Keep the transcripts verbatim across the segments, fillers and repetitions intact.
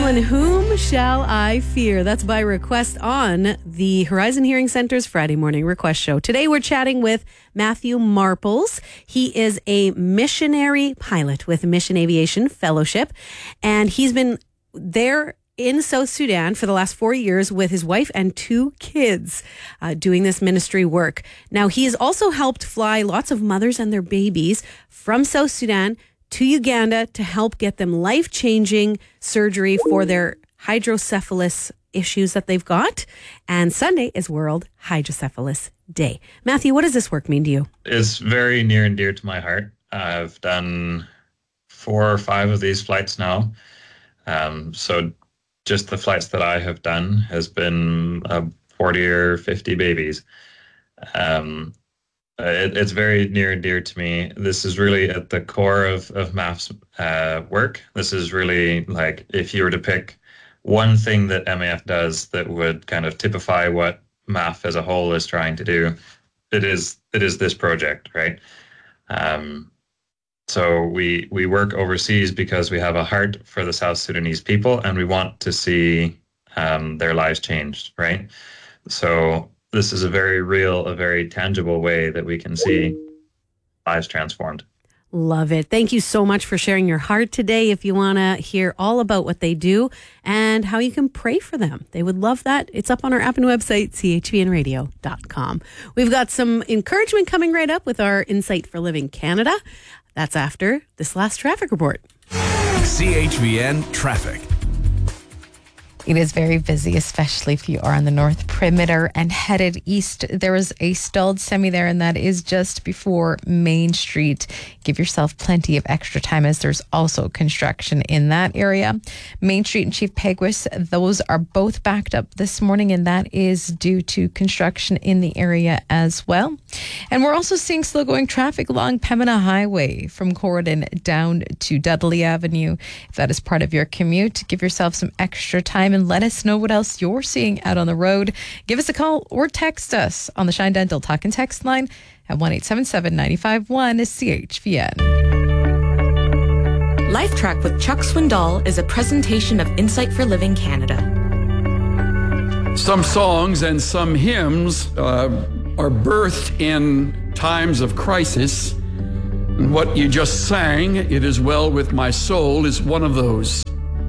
Hamlin, Whom Shall I Fear? That's by request on the Horizon Hearing Center's Friday morning request show. Today we're chatting with Matthew Marples. He is a missionary pilot with Mission Aviation Fellowship, and he's been there in South Sudan for the last four years with his wife and two kids uh, doing this ministry work. Now, he has also helped fly lots of mothers and their babies from South Sudan to Uganda to help get them life-changing surgery for their hydrocephalus issues that they've got. And Sunday is World Hydrocephalus Day. Matthew, what does this work mean to you? It's very near and dear to my heart. I've done four or five of these flights now. Um, so just the flights that I have done has been uh, forty or fifty babies. Um, it, it's very near and dear to me. This is really at the core of, of M A F's uh, work. This is really like, if you were to pick one thing that M A F does that would kind of typify what M A F as a whole is trying to do, it is it is this project, right? Um, so we we work overseas because we have a heart for the South Sudanese people, and we want to see um, their lives changed, right? So this is a very real, a very tangible way that we can see lives transformed. Love it. Thank you so much for sharing your heart today. If you want to hear all about what they do and how you can pray for them, they would love that. It's up on our app and website, c h v n radio dot com. We've got some encouragement coming right up with our Insight for Living Canada. That's after this last traffic report. C H V N Traffic. It is very busy, especially if you are on the North Perimeter and headed east. There is a stalled semi there, and that is just before Main Street. Give yourself plenty of extra time, as there's also construction in that area. Main Street and Chief Peguis, those are both backed up this morning, and that is due to construction in the area as well. And we're also seeing slow going traffic along Pembina Highway from Corridon down to Dudley Avenue. If that is part of your commute, give yourself some extra time and let us know what else you're seeing out on the road. Give us a call or text us on the Shine Dental Talk and Text line at one eight seven seven, nine five one C H V N. Life Track with Chuck Swindoll is a presentation of Insight for Living Canada. Some songs and some hymns uh, are birthed in times of crisis. And what you just sang, "It Is Well With My Soul," is one of those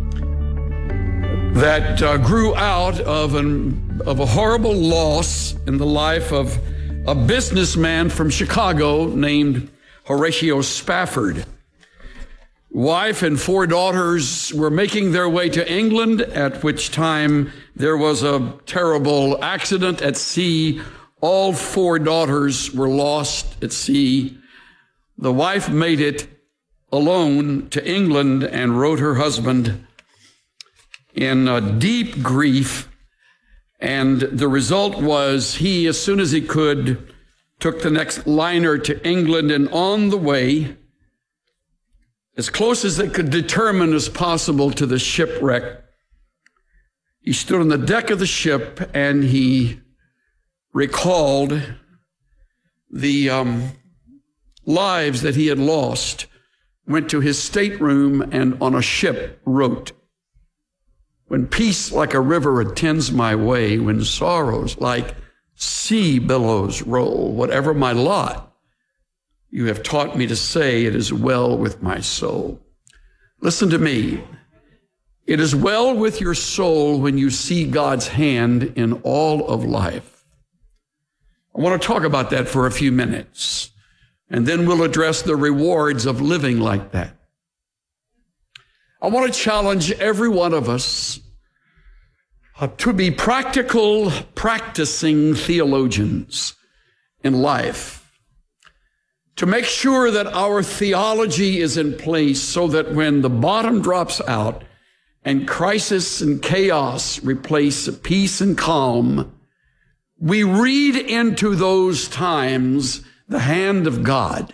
that uh, grew out of an of a horrible loss in the life of a businessman from Chicago named Horatio Spafford. Wife and four daughters were making their way to England, at which time there was a terrible accident at sea. All four daughters were lost at sea. The wife made it alone to England and wrote her husband in uh, deep grief, and the result was he, as soon as he could, took the next liner to England, and on the way, as close as they could determine as possible to the shipwreck, he stood on the deck of the ship and he recalled the um, lives that he had lost, went to his stateroom, and on a ship wrote, "When peace like a river attends my way, when sorrows like sea billows roll, whatever my lot, you have taught me to say, it is well with my soul." Listen to me. It is well with your soul when you see God's hand in all of life. I want to talk about that for a few minutes, and then we'll address the rewards of living like that. I want to challenge every one of us uh, to be practical, practicing theologians in life, to make sure that our theology is in place so that when the bottom drops out and crisis and chaos replace peace and calm, we read into those times the hand of God.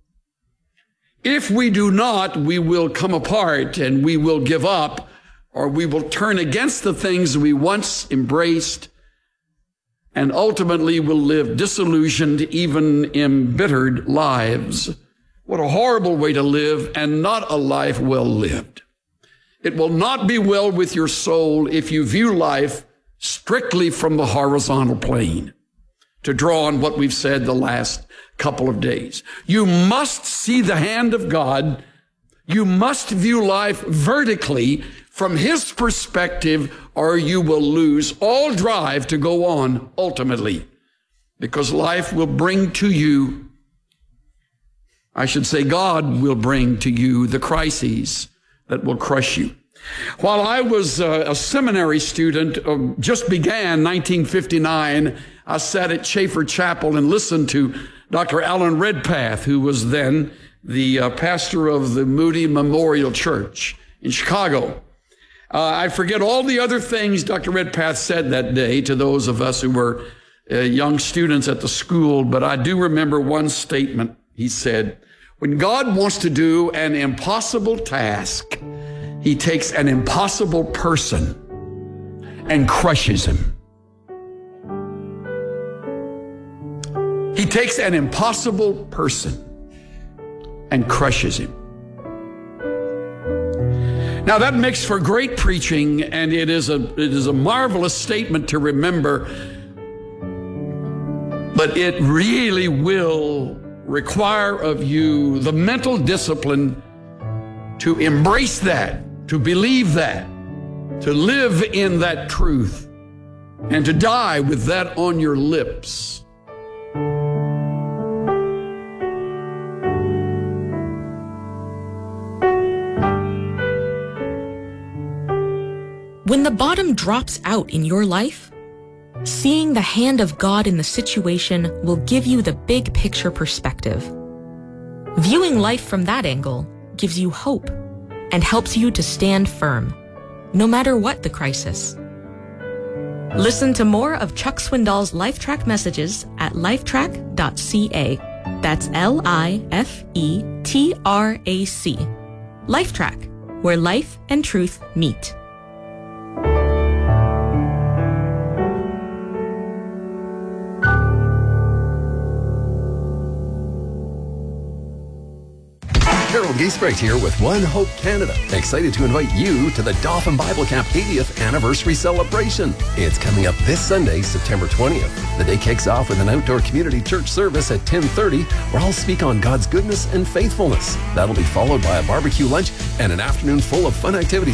If we do not, we will come apart and we will give up, or we will turn against the things we once embraced, and ultimately will live disillusioned, even embittered lives. What a horrible way to live, and not a life well lived. It will not be well with your soul if you view life strictly from the horizontal plane, to draw on what we've said the last couple of days. You must see the hand of God. You must view life vertically from his perspective, or you will lose all drive to go on ultimately, because life will bring to you, I should say God will bring to you the crises that will crush you. While I was uh, a seminary student, uh, just began nineteen fifty-nine, I sat at Chafer Chapel and listened to Doctor Alan Redpath, who was then the uh, pastor of the Moody Memorial Church in Chicago. Uh, I forget all the other things Doctor Redpath said that day to those of us who were uh, young students at the school, but I do remember one statement. He said, when God wants to do an impossible task, he takes an impossible person and crushes him. He takes an impossible person and crushes him. Now that makes for great preaching, and it is a it is a marvelous statement to remember, but it really will require of you the mental discipline to embrace that, to believe that, to live in that truth, and to die with that on your lips. When the bottom drops out in your life, seeing the hand of God in the situation will give you the big picture perspective. Viewing life from that angle gives you hope and helps you to stand firm, no matter what the crisis. Listen to more of Chuck Swindoll's LifeTrack messages at lifetrack dot c a. That's L I F E T R A C. LifeTrack, where life and truth meet. Harold Giesbrecht here with One Hope Canada. Excited to invite you to the Dauphin Bible Camp eightieth anniversary celebration. It's coming up this Sunday, September twentieth. The day kicks off with an outdoor community church service at ten thirty, where I'll speak on God's goodness and faithfulness. That'll be followed by a barbecue lunch and an afternoon full of fun activities